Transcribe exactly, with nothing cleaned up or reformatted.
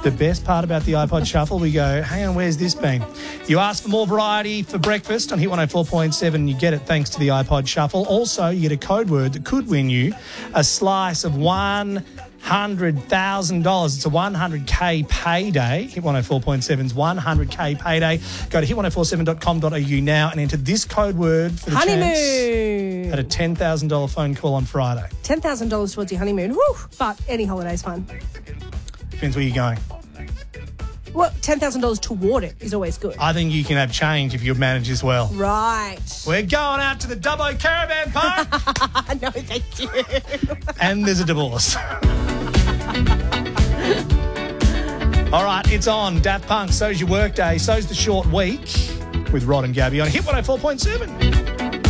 The best part about the iPod Shuffle, we go, hang on, where's this been? You ask for more variety for breakfast on Hit one oh four point seven. You get it thanks to the iPod Shuffle. Also, you get a code word that could win you a slice of one hundred thousand dollars. It's a one hundred K payday. Hit one oh four point seven's one hundred K payday. Go to hit one oh four seven dot com dot a u now and enter this code word for the honeymoon. chance at a ten thousand dollars phone call on Friday. ten thousand dollars towards your honeymoon. Woo! But any holiday's fun. Depends where you're going. Well, ten thousand dollars toward it is always good. I think you can have change if you manage as well. Right. We're going out to the Dubbo Caravan Park. No, thank you. And there's a divorce. All right, it's on. Daft Punk, so's your work day, so's the short week with Rod and Gabby on Hit one oh four point seven.